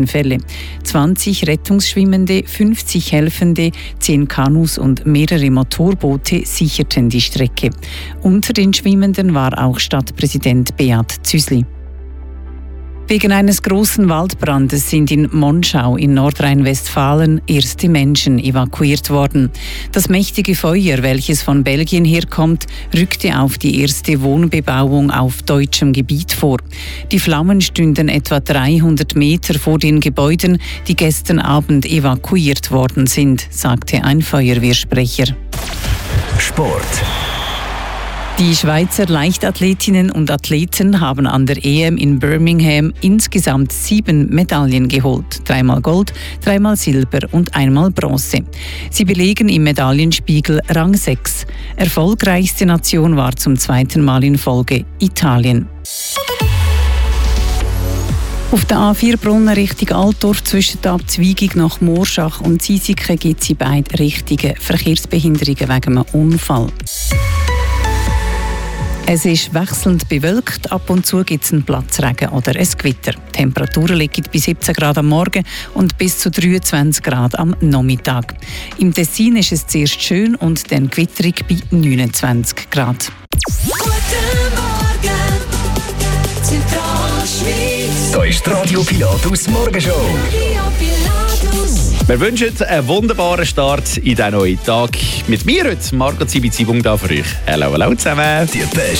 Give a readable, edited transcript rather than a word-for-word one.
Fälle. 20 Rettungsschwimmende, 50 Helfende, 10 Kanus und mehrere Motorboote sicherten die Strecke. Unter den Schwimmenden war auch Stadtpräsident Beat Züsli. Wegen eines großen Waldbrandes sind in Monschau in Nordrhein-Westfalen erste Menschen evakuiert worden. Das mächtige Feuer, welches von Belgien herkommt, rückte auf die erste Wohnbebauung auf deutschem Gebiet vor. Die Flammen stünden etwa 300 Meter vor den Gebäuden, die gestern Abend evakuiert worden sind, sagte ein Feuerwehrsprecher. Sport. Die Schweizer Leichtathletinnen und Athleten haben an der EM in Birmingham insgesamt 7 Medaillen geholt. 3-mal Gold, 3-mal Silber und 1-mal Bronze. Sie belegen im Medaillenspiegel Rang 6. Erfolgreichste Nation war zum 2. Mal in Folge Italien. Auf der A4 Brunnen Richtung Altdorf zwischen der Abzweigung nach Morschach und Ziesiken gibt es in beiden Richtungen Verkehrsbehinderungen wegen einem Unfall. Es ist wechselnd bewölkt, ab und zu gibt es einen Platzregen oder ein Gewitter. Die Temperaturen liegen bei 17 Grad am Morgen und bis zu 23 Grad am Nachmittag. Im Tessin ist es zuerst schön und dann gewitterig bei 29 Grad. Guten Morgen, Zentralschweiz. Da ist die Radio Pilatus Morgenshow. Wir wünschen einen wunderbaren Start in diesen neuen Tag. Mit mir heute Margot Zibizibung da für euch. Hallo zusammen. Die beste